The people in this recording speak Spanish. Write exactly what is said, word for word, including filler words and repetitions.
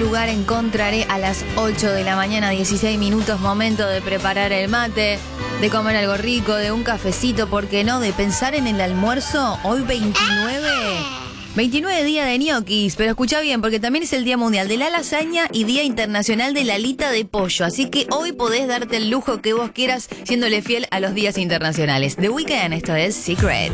lugar encontraré a las ocho de la mañana, dieciséis minutos, momento de preparar el mate, de comer algo rico, de un cafecito, ¿por qué no? De pensar en el almuerzo, hoy veintinueve, veintinueve día de ñoquis, pero escucha bien, porque también es el Día Mundial de la Lasaña y Día Internacional de la Alita de Pollo, así que hoy podés darte el lujo que vos quieras, siéndole fiel a los días internacionales. The Weeknd, esto es Secret.